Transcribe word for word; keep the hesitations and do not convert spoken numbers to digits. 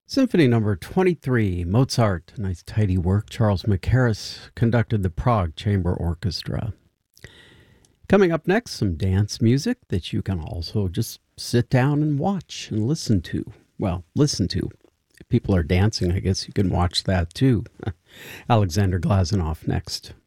Symphony number twenty-three, Mozart, nice tidy work. Charles Mackerras conducted the Prague Chamber Orchestra. Coming up next, some dance music that you can also just sit down and watch and listen to. Well, listen to. If people are dancing, I guess you can watch that too. Alexander Glazunov next.